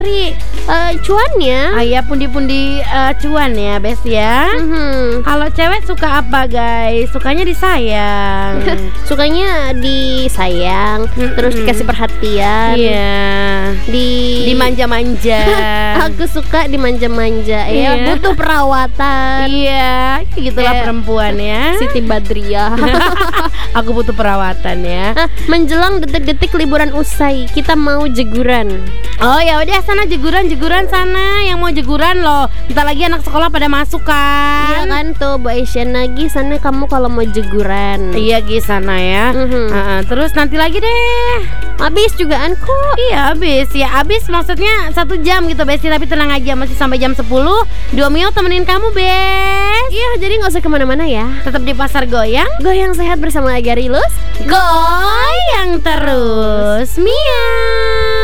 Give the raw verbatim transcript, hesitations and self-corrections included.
Cari uh, cuannya. Ah ya, pundi-pundi uh, cuan ya, Bes ya. Mm-hmm. Kalau cewek suka apa, guys? Sukanya disayang. Sukanya disayang, mm-hmm. terus dikasih perhatian. Iya. Di dimanja-manja. Aku suka dimanja-manja ya, Iya. butuh perawatan. Iya, gitulah Kayak perempuan ya. Siti Badriah. Aku butuh perawatan ya. Nah, menjelang detik-detik liburan usai, kita mau jeguran. Oh ya udah, sana jeguran jeguran sana, yang mau jeguran loh. Bentar lagi anak sekolah pada masuk kan. Iya kan tuh Bu Aisyah, lagi sana kamu kalau mau jeguran. Iya Gi, sana ya. Mm-hmm. uh-uh. Terus nanti lagi deh. Habis jugaan kok. Iya habis ya, habis maksudnya satu jam gitu Besti. Tapi tenang aja, masih sampai jam sepuluh. Dua Mio temenin kamu Bes. Iya, jadi gak usah kemana-mana ya. Tetap di Pasar Goyang. Goyang sehat bersama Agarilus. Goyang terus Mia.